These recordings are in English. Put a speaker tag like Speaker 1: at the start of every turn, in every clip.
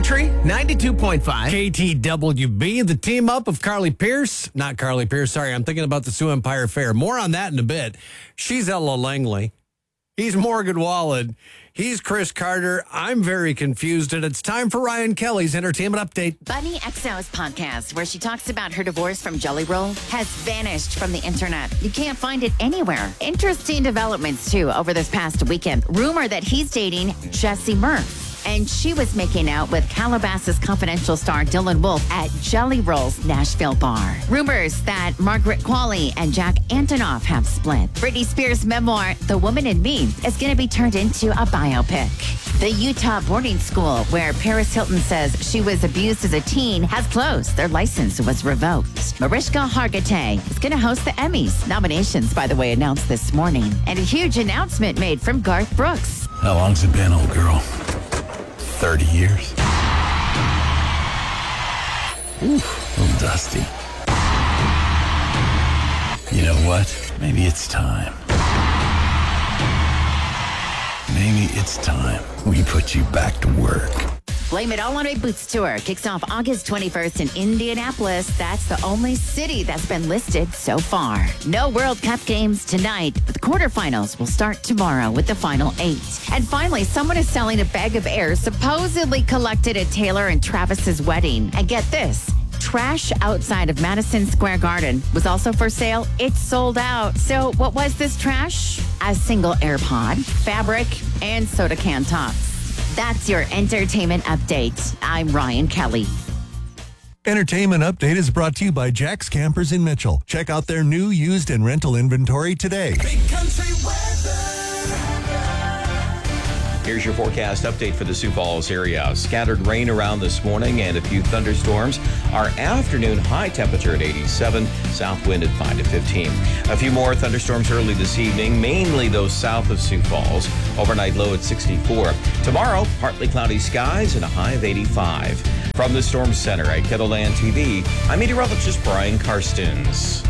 Speaker 1: Country 92.5.
Speaker 2: KTWB, the team up of Carly Pierce. Not Carly Pierce, sorry. I'm thinking about the Sioux Empire Fair. More on that in a bit. She's Ella Langley. He's Morgan Wallen. He's Chris Carter. I'm very confused, and it's time for Ryan Kelly's Entertainment Update.
Speaker 3: Bunny XO's podcast, where she talks about her divorce from Jelly Roll, has vanished from the internet. You can't find it anywhere. Interesting developments, too, over this past weekend. Rumor that he's dating Jessie Murph. And she was making out with Calabasas Confidential star Dylan Wolf at Jelly Roll's Nashville bar. Rumors that Margaret Qualley and Jack Antonoff have split. Britney Spears' memoir, The Woman in Me, is going to be turned into a biopic. The Utah boarding school, where Paris Hilton says she was abused as a teen, has closed. Their license was revoked. Mariska Hargitay is going to host the Emmys. Nominations, by the way, announced this morning. And a huge announcement made from Garth Brooks.
Speaker 4: How long's it been, old girl? 30 years. Ooh, a little dusty. You know what? Maybe it's time. Maybe it's time we put you back to work.
Speaker 3: Blame It All on My Boots tour kicks off August 21st in Indianapolis. That's the only city that's been listed so far. No World Cup games tonight, but the quarterfinals will start tomorrow with the final 8. And finally, someone is selling a bag of air supposedly collected at Taylor and Travis's wedding. And get this. Trash outside of Madison Square Garden was also for sale. It's sold out. So what was this trash? A single AirPod, fabric, and soda can tops. That's your entertainment update. I'm Ryan Kelly.
Speaker 5: Entertainment Update is brought to you by Jack's Campers in Mitchell. Check out their new, used, and rental inventory today.
Speaker 1: Big country weather.
Speaker 6: Here's your forecast update for the Sioux Falls area. Scattered rain around this morning and a few thunderstorms. Our afternoon high temperature at 87, south wind at 5 to 15. A few more thunderstorms early this evening, mainly those south of Sioux Falls. Overnight low at 64. Tomorrow, partly cloudy skies and a high of 85. From the Storm Center at Kettleland TV, I'm meteorologist Brian Karstens.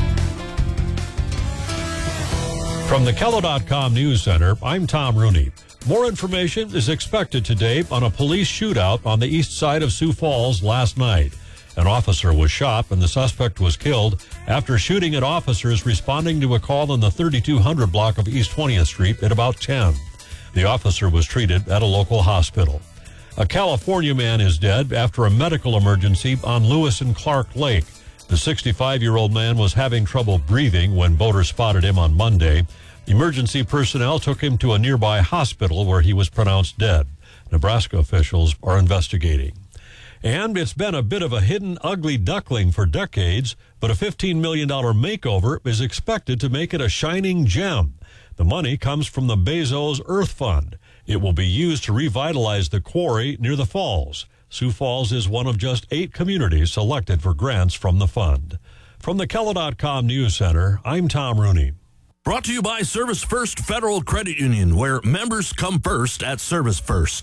Speaker 7: From the Kello.com News Center, I'm Tom Rooney. More information is expected today on a police shootout on the east side of Sioux Falls last night. An officer was shot and the suspect was killed after shooting at officers responding to a call on the 3200 block of East 20th Street at about 10. The officer was treated at a local hospital. A California man is dead after a medical emergency on Lewis and Clark Lake. The 65-year-old man was having trouble breathing when boaters spotted him on Monday. Emergency personnel took him to a nearby hospital where he was pronounced dead. Nebraska officials are investigating. And it's been a bit of a hidden ugly duckling for decades, but a $15 million makeover is expected to make it a shining gem. The money comes from the Bezos Earth Fund. It will be used to revitalize the quarry near the falls. Sioux Falls is one of just 8 communities selected for grants from the fund. From the Kello.com News Center, I'm Tom Rooney.
Speaker 8: Brought to you by Service First Federal Credit Union, where members come first at Service First.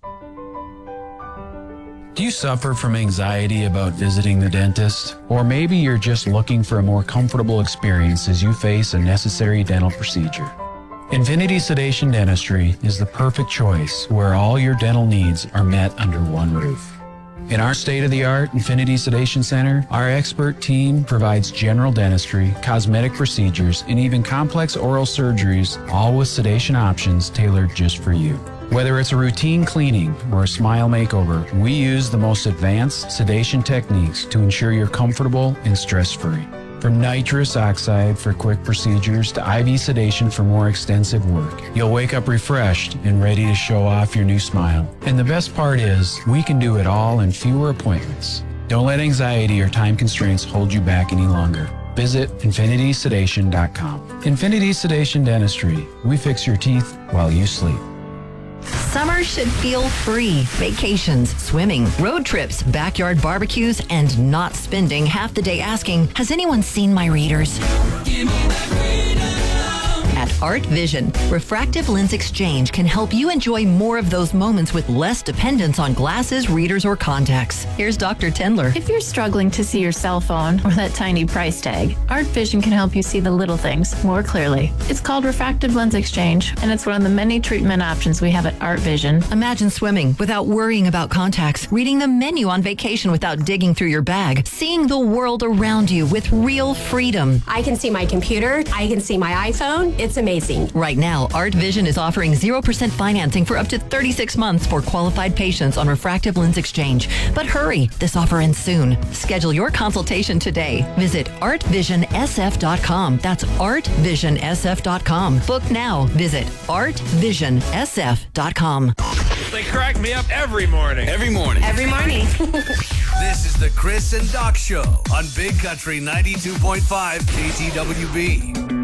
Speaker 9: Do you suffer from anxiety about visiting the dentist? Or maybe you're just looking for a more comfortable experience as you face a necessary dental procedure? Infinity Sedation Dentistry is the perfect choice where all your dental needs are met under one roof. In our state-of-the-art Infinity Sedation Center, our expert team provides general dentistry, cosmetic procedures, and even complex oral surgeries, all with sedation options tailored just for you. Whether it's a routine cleaning or a smile makeover, we use the most advanced sedation techniques to ensure you're comfortable and stress-free. From nitrous oxide for quick procedures to IV sedation for more extensive work, you'll wake up refreshed and ready to show off your new smile. And the best part is, we can do it all in fewer appointments. Don't let anxiety or time constraints hold you back any longer. Visit infinitysedation.com. Infinity Sedation Dentistry. We fix your teeth while you sleep.
Speaker 10: Summer should feel free. Vacations, swimming, road trips, backyard barbecues, and not spending half the day asking, has anyone seen my readers? at Art Vision. Refractive Lens Exchange can help you enjoy more of those moments with less dependence on glasses, readers, or contacts. Here's Dr. Tendler.
Speaker 11: If you're struggling to see your cell phone or that tiny price tag, Art Vision can help you see the little things more clearly. It's called Refractive Lens Exchange, and it's one of the many treatment options we have at Art Vision.
Speaker 10: Imagine swimming without worrying about contacts, reading the menu on vacation without digging through your bag, seeing the world around you with real freedom.
Speaker 12: I can see my computer. I can see my iPhone. It's amazing.
Speaker 10: Right now, Art Vision is offering 0% financing for up to 36 months for qualified patients on Refractive Lens Exchange. But hurry, this offer ends soon. Schedule your consultation today. Visit artvision.sf.com. That's artvision.sf.com. Book now. Visit artvision.sf.com.
Speaker 1: They crack me up every morning.
Speaker 4: Every morning.
Speaker 12: Every morning.
Speaker 1: This is the Chris and Doc Show on Big Country 92.5 KTWB.